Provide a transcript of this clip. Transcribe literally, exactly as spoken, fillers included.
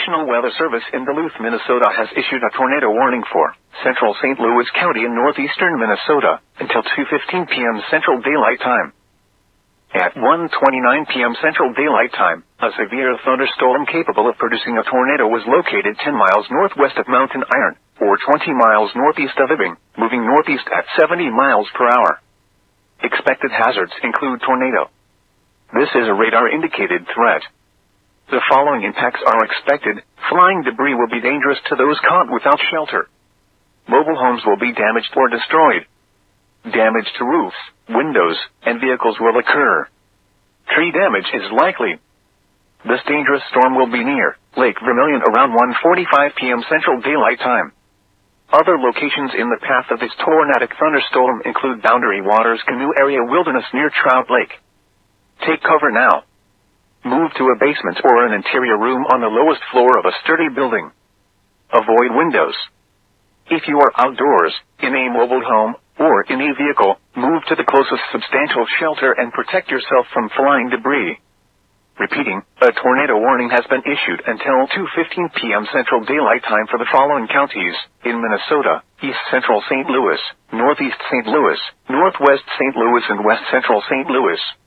National Weather Service in Duluth, Minnesota has issued a tornado warning for central Saint Louis County in northeastern Minnesota until two fifteen p.m. Central Daylight Time. At one twenty-nine p.m. Central Daylight Time, a severe thunderstorm capable of producing a tornado was located ten miles northwest of Mountain Iron, or twenty miles northeast of Hibbing, moving northeast at seventy miles per hour. Expected hazards include tornado. This is a radar-indicated threat. The following impacts are expected. Flying debris will be dangerous to those caught without shelter. Mobile homes will be damaged or destroyed. Damage to roofs, windows, and vehicles will occur. Tree damage is likely. This dangerous storm will be near Lake Vermilion around one forty-five p.m. Central Daylight Time. Other locations in the path of this tornadic thunderstorm include Boundary Waters Canoe Area Wilderness near Trout Lake. Take cover now. Move to a basement or an interior room on the lowest floor of a sturdy building. Avoid windows. If you are outdoors, in a mobile home, or in a vehicle, move to the closest substantial shelter and protect yourself from flying debris. Repeating, a tornado warning has been issued until two fifteen p.m. Central Daylight Time for the following counties in Minnesota: East Central Saint Louis, Northeast Saint Louis, Northwest Saint Louis, and West Central Saint Louis.